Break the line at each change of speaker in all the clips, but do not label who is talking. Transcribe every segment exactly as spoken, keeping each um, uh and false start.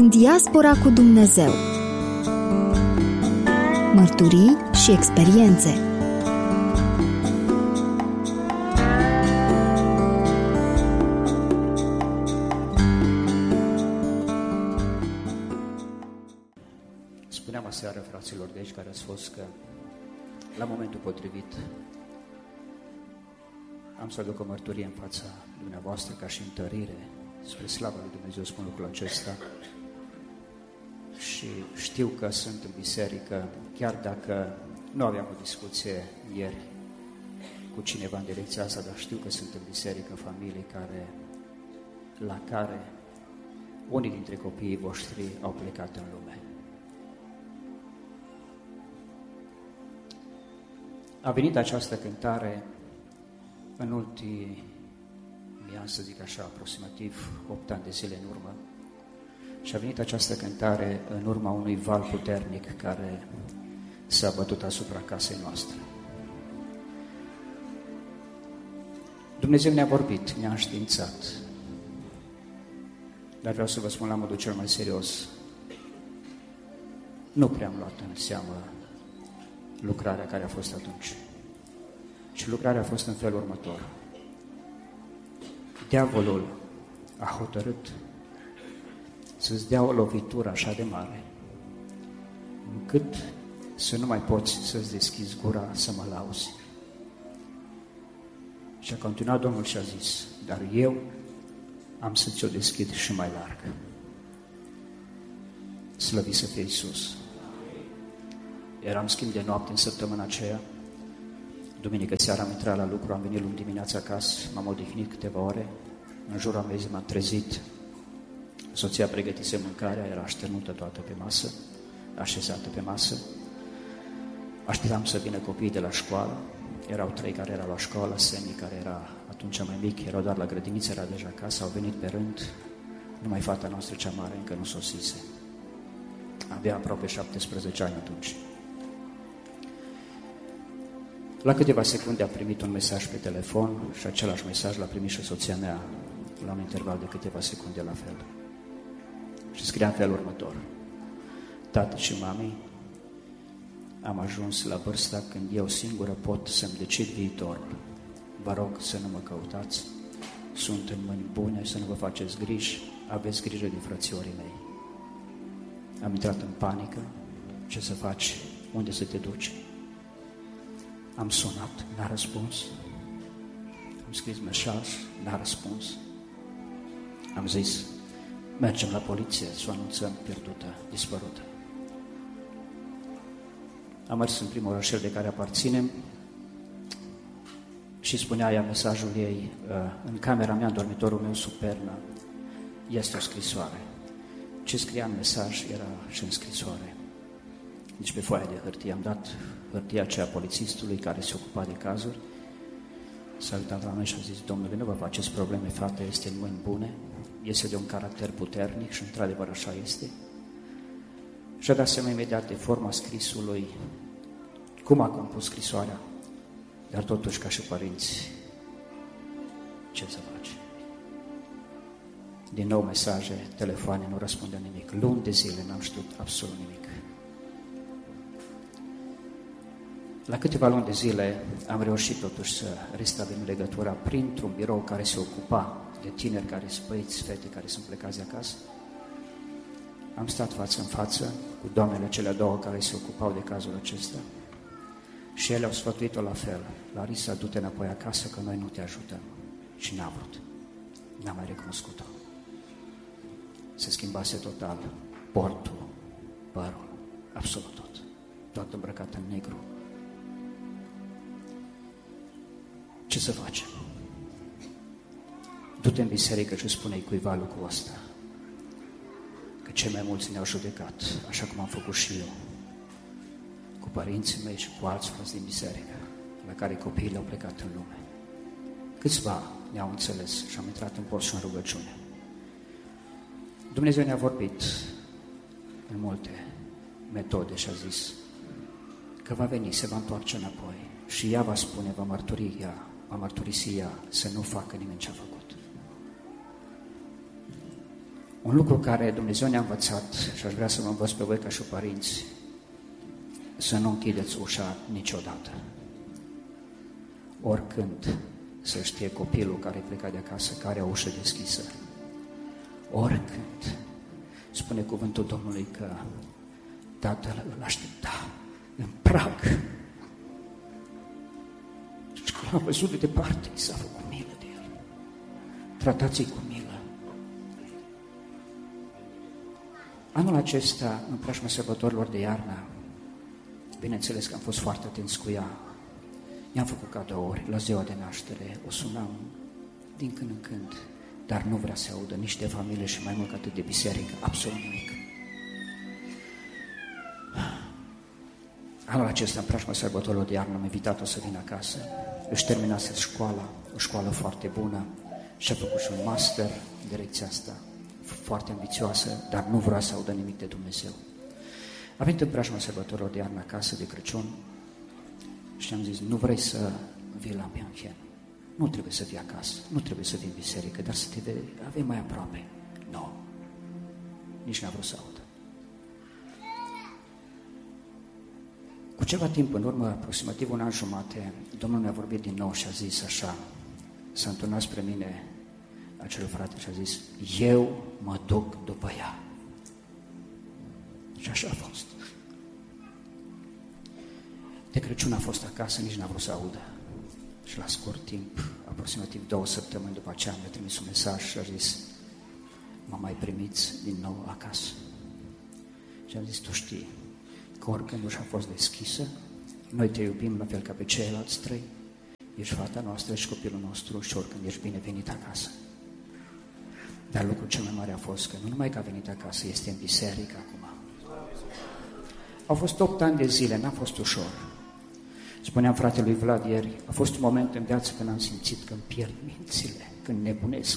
În diaspora cu Dumnezeu. Mărturii și experiențe.
Spuneam aseară, fraților de aici care ați fost, că la momentul potrivit am să aduc o mărturie în fața dumneavoastră ca și întărire. Spre slava lui Dumnezeu spun lucrul acesta. Și știu că sunt în biserică, chiar dacă nu aveam o discuție ieri cu cineva în direcția asta, dar știu că sunt în biserică familii care, la care unii dintre copiii voștri au plecat în lume. A venit această cântare în ultimii ani, să zic așa, aproximativ opt ani de zile în urmă, și a venit această cântare în urma unui val puternic care s-a bătut asupra casei noastre. Dumnezeu ne-a vorbit, ne-a înștiințat, dar vreau să vă spun la modul cel mai serios, nu prea am luat în seamă lucrarea care a fost atunci. Și lucrarea a fost în felul următor. Diavolul a hotărât să-ți dea o lovitură așa de mare, încât să nu mai poți să-ți deschizi gura să mă lauzi. Și a continuat Domnul și a zis, dar eu am să ți-o deschid și mai larg. Slăvit să fie Iisus. Eram schimb de noapte în săptămâna aceea. Duminică seara am intrat la lucru, am venit luni dimineața acasă, m-am odihnit câteva ore. În jurul amiezii m-am trezit. Soția pregătise mâncarea, era așternută toată pe masă, așezată pe masă. Așteptam să vină copiii de la școală. Erau trei care erau la școală, Semi, care era atunci mai mic, erau doar la grădiniță, era deja acasă, au venit pe rând. Numai fata noastră cea mare încă nu sosise. Avea aproape șaptesprezece ani atunci. La câteva secunde a primit un mesaj pe telefon și același mesaj l-a primit și soția mea la un interval de câteva secunde la fel. Și scria în felul următor. Tată și mami, am ajuns la vârsta când eu singură pot să-mi decid viitorul. Vă rog să nu mă căutați, sunt în mâini bune, să nu vă faceți griji, aveți grijă de frățiorii mei. Am intrat în panică, ce să faci, unde să te duci? Am sunat, n-a răspuns. Am scris mesaj, n-a răspuns. Am zis, mergem la poliție, să o anunțăm pierdută, dispărută. Am mers în primul orășel de care aparținem și spunea ea mesajul ei, în camera mea, în dormitorul meu sub pernă, este o scrisoare. Ce scria în mesaj era și în scrisoare. Deci pe foaia de hârtie am dat hârtia aceea polițistului care se ocupa de cazuri. S-a uitat la noi și a zis, domnule, nu vă faceți probleme, fata este în mâini bune, este de un caracter puternic și într-adevăr așa este. Și a dat seama imediat de forma scrisului, cum a compus scrisoarea, dar totuși ca și părinți, ce să faci? Din nou mesaje, telefoane, nu răspundea nimic. Luni de zile n-am știut absolut nimic. La câteva luni de zile am reușit totuși să restabilim legătura printr-un birou care se ocupa de tineri care sunt băieți, fete care sunt plecați de acasă. Am stat față în față cu doamnele cele două care se ocupau de cazul acesta și ele au sfătuit-o la fel. Larisa, du-te înapoi acasă că noi nu te ajutăm. Și n-a vrut. N-a mai recunoscut-o. Se schimbase total portul, părul, absolut tot. Tot îmbrăcat în negru. Ce să facem? Du-te în biserică și spune-i cuiva lucrul ăsta. Că cei mai mulți ne-au judecat, așa cum am făcut și eu, cu părinții mei și cu alți frați din biserică, la care copiii le-au plecat în lume. Câțiva ne-au înțeles și am intrat în post și în rugăciune. Dumnezeu ne-a vorbit în multe metode și a zis că va veni, se va întoarce înapoi și ea va spune, va mărturi ea, va mărturisi ea să nu facă nimeni ce a făcut. Un lucru care Dumnezeu ne-a învățat și aș vrea să vă învăț pe voi ca și părinți, să nu închideți ușa niciodată. Oricând să știe copilul care pleca de acasă, care are o ușă deschisă. Oricând. Spune cuvântul Domnului că tatăl îl aștepta în prag. Și când l-a văzut de departe, i s-a făcut milă de el. Tratați-i cu milă. Anul acesta, în preajma sărbătorilor de iarnă, bineînțeles că am fost foarte atenți cu ea. I-am făcut cadouri la ziua de naștere, o sunam din când în când, dar nu vrea să audă nici de familie și mai mult ca atât de biserică, absolut nimic. Anul acesta, în preajma sărbătorilor de iarnă, am invitat-o să vină acasă. Își terminase școala, o școală foarte bună și a făcut și un master în direcția asta, foarte ambițioasă, dar nu vrea să audă nimic de Dumnezeu. A venit în preajma sărbătorilor de iarnă acasă, de Crăciun, și am zis, nu vrei să vii la Bianchen? Nu trebuie să vii acasă, nu trebuie să vii în biserică, dar să te avem mai aproape. Nu, no. Nici n-a vrut să audă. Cu ceva timp în urmă, aproximativ un an jumate, Domnul mi-a vorbit din nou și a zis așa, s-a întâlnit spre mine acel frate și a zis, eu mă duc după ea. Și așa a fost. De Crăciun a fost acasă, nici n-a vrut să audă. Și la scurt timp, aproximativ două săptămâni după aceea, mi-a trimis un mesaj și a zis, mă mai primiți din nou acasă? Și am zis, tu știi că oricând ușa a fost deschisă, noi te iubim la fel ca pe ceilalți trei, ești fata noastră și copilul nostru și oricând ești binevenit acasă. Dar lucrul cel mai mare a fost că nu numai că a venit acasă, este în biserică acum. Au fost opt ani de zile, n-a fost ușor. Spuneam fratelui Vlad ieri, a fost un moment în viață când am simțit că îmi pierd mințile, când nebunesc.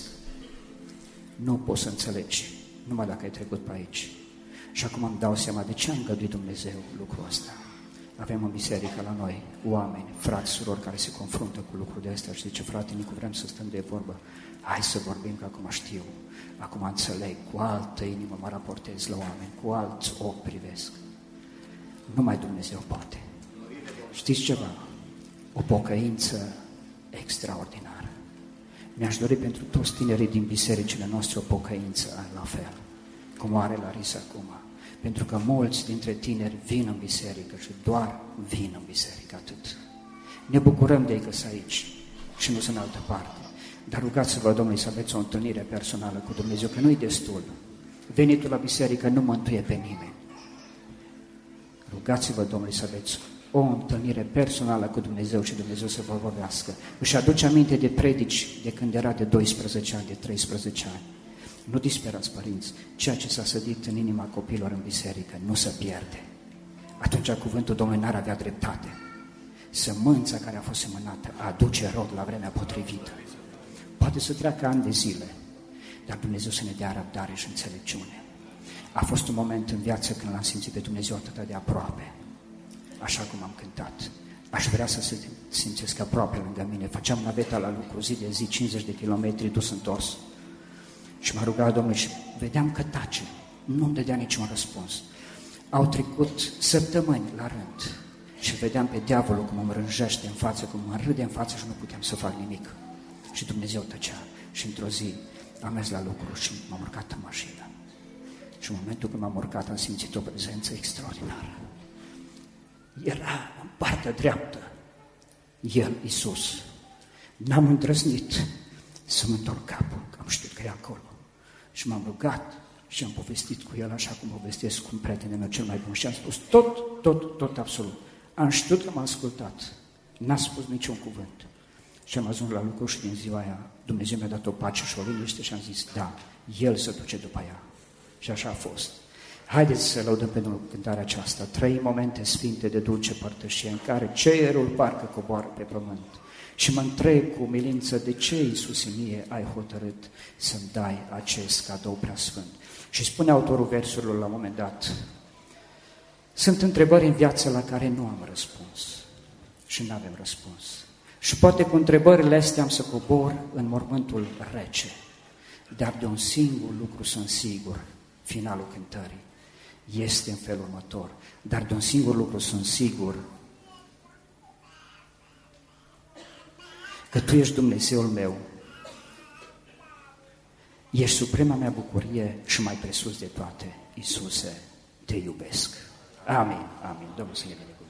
Nu poți să înțelegi, numai dacă ai trecut pe aici. Și acum îmi dau seama de ce a îngăduit Dumnezeu lucrul ăsta. Avem în biserică la noi oameni, frați, surori care se confruntă cu lucrul de astea și zice, frate, Nicu, vrem să stăm de vorbă. Hai să vorbim, că acum știu, acum înțeleg, cu altă inimă mă raportez la oameni, cu alți ochi privesc. Numai Dumnezeu poate. Știți ceva? O pocăință extraordinară. Mi-aș dori pentru toți tinerii din bisericile noastre o pocăință la fel, cum are Larisa acum. Pentru că mulți dintre tineri vin în biserică și doar vin în biserică, atât. Ne bucurăm de ei că sunt aici și nu sunt în altă parte. Dar rugați-vă, Domnului, să aveți o întâlnire personală cu Dumnezeu, că nu-i destul. Venitul la biserică nu mântuie pe nimeni. Rugați-vă, Domnului, să aveți o întâlnire personală cu Dumnezeu și Dumnezeu să vă vorbească. Își aduce aminte de predici de când era de doisprezece ani, de treisprezece ani. Nu disperați, părinți, ceea ce s-a sădit în inima copiilor în biserică nu se pierde. Atunci cuvântul Domnului n-ar avea dreptate. Sămânța care a fost semănată aduce rod la vremea potrivită. Poate să treacă ani de zile, dar Dumnezeu să ne dea răbdare și înțelepciune. A fost un moment în viață când l-am simțit pe Dumnezeu atât de aproape, așa cum am cântat. Aș vrea să se simțesc aproape lângă mine. Făceam naveta la lucru zi de zi, cincizeci de kilometri, dus întors. Și m-a rugat Domnul și vedeam că tace. Nu-mi dădea niciun răspuns. Au trecut săptămâni la rând și vedeam pe diavolul cum îmi rânjește în față, cum mă râde în față și nu puteam să fac nimic. Și Dumnezeu tăcea. Și într-o zi am mers la lucru și m-am urcat în mașină. Și în momentul când m-am urcat am simțit o prezență extraordinară. Era în partea dreaptă El, Iisus. N-am îndrăznit să-mi întorc capul, că am știut că e acolo. Și m-am rugat și am povestit cu El așa cum povestesc cu un prietenul meu cel mai bun. Și am spus tot, tot, tot absolut. Am știut că m-a ascultat. N-a spus niciun cuvânt. Și am ajuns la lucru și din ziua aia Dumnezeu mi-a dat o pace și o liniște și am zis, da, El se duce după ea. Și așa a fost. Haideți să lăudăm pe Domnul cântarea aceasta. Trei momente sfinte de dulce părtășie în care cerul parcă coboară pe pământ. Și mă întreb cu umilință de ce, Iisuse mie, ai hotărât să-mi dai acest cadou preasfânt. Și spune autorul versurilor la un moment dat, sunt întrebări în viață la care nu am răspuns și nu avem răspuns. Și poate cu întrebările astea am să cobor în mormântul rece, Dar de un singur lucru sunt sigur, finalul cântării, este în felul următor. Dar de un singur lucru sunt sigur, că Tu ești Dumnezeul meu, ești suprema mea bucurie și mai presus de toate, Iisuse, Te iubesc. Amin, amin. Domnul să ne binecuvânteze.